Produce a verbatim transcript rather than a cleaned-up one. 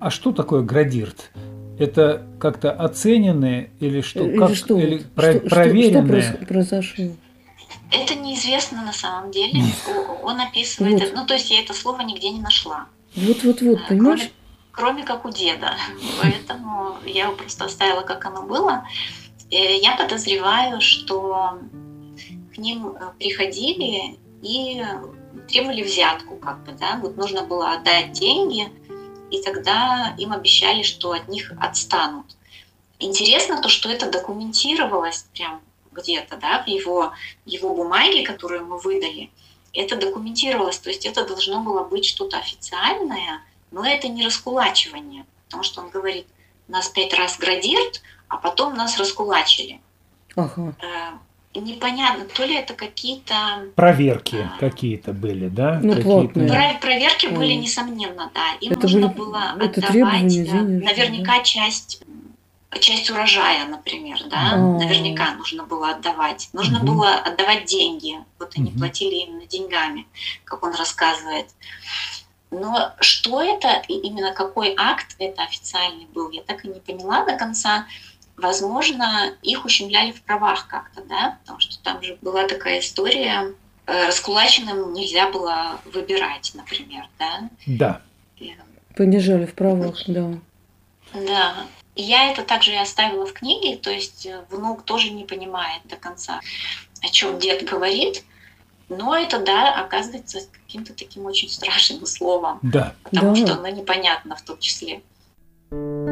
А что такое градирт? Это как-то оцененные или что? Или Как, что? или Что, про- что, что проверенные? проис- произошло? Это неизвестно на самом деле. О- Он описывает, Вот, это- ну то есть я это слово нигде не нашла, вот-вот-вот, Э, кроме, понимаешь? кроме как у деда. Поэтому я его просто оставила, как оно было. Э, Я подозреваю, что к ним э, приходили и требовали взятку, как бы, да, вот нужно было отдать деньги, и тогда им обещали, что от них отстанут. Интересно то, что это документировалось прям где-то, да, в его, его бумаге, которую мы выдали. Это документировалось, то есть это должно было быть что-то официальное, но это не раскулачивание, потому что он говорит, нас пять раз градирт, а потом нас раскулачили. Ага. Э, Непонятно, то ли это какие-то... Проверки а, какие-то были, да? Ну, Какие-то... платные. Про- Проверки Ой. были, несомненно, да. Им Это нужно были- было это отдавать требования э, денежные, наверняка часть, часть урожая, например, да, А. наверняка нужно было отдавать. Нужно Мгм. было отдавать деньги. Вот они Мгм. платили именно деньгами, как он рассказывает. Но что это, и именно какой акт это официальный был, я так и не поняла до конца. Возможно, их ущемляли в правах как-то, да, потому что там же была такая история, э, раскулаченным нельзя было выбирать, например, да. Да. И, Понижали в правах, да. Да. И я это также и оставила в книге, то есть э, внук тоже не понимает до конца, о чем дед говорит, но это, да, оказывается каким-то таким очень страшным словом, Да. потому Да. что оно непонятно в том числе.